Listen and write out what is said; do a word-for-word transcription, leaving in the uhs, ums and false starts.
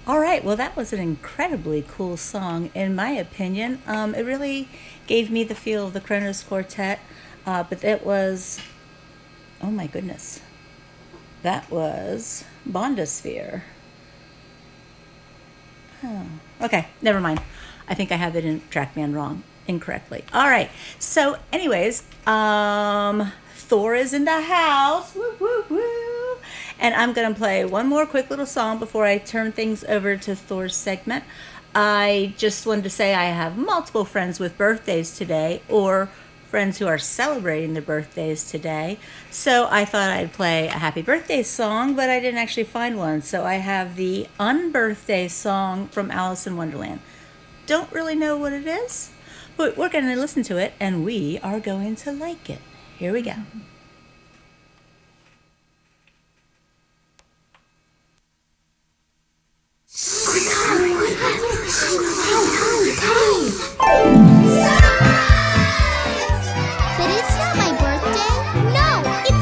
All right, well, that was an incredibly cool song, in my opinion. Um, it really gave me the feel of the Kronos Quartet, uh, but it was, oh my goodness, that was Bondosphere. Oh, okay, never mind. I think I have it in TrackMan wrong, incorrectly. All right, so, anyways, um, Thor is in the house. Woo, woo, woo. And I'm going to play one more quick little song before I turn things over to Thor's segment. I just wanted to say I have multiple friends with birthdays today, or friends who are celebrating their birthdays today. So I thought I'd play a happy birthday song, but I didn't actually find one. So I have the unbirthday song from Alice in Wonderland. Don't really know what it is, but we're going to listen to it and we are going to like it. Here we go.